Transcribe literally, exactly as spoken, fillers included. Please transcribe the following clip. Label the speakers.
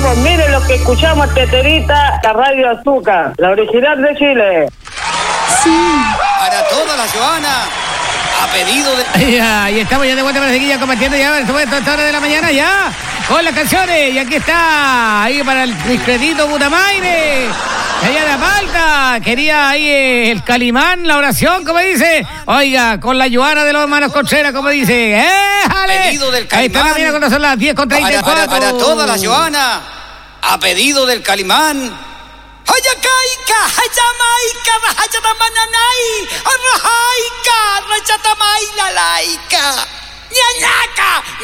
Speaker 1: lejos. Mire lo que escuchamos, Teterita, la Radio Azúcar, la original de Chile.
Speaker 2: Sí.
Speaker 3: Para toda la Joana, a pedido de...
Speaker 4: Ya, y estamos ya de vuelta para seguir compartiendo ya a esta hora de la mañana ya con las canciones. Y aquí está, ahí para el discretito Butamaire, allá de la Palta. Quería ahí eh, el Calimán, la oración, como dice. Oiga, con la Joana de los hermanos Contreras, como dice. ¡Éjale!
Speaker 3: Pedido del
Speaker 4: Ahí está la
Speaker 3: Calimán.
Speaker 4: mira cuando son las diez con treinta y
Speaker 3: Para,
Speaker 4: cuatro.
Speaker 3: para, para toda la Joana, a pedido del Calimán. Hayakaika, Hayamaika, Hayatamananai, Arrahaika, Rachatamai la laica. Ñañaca,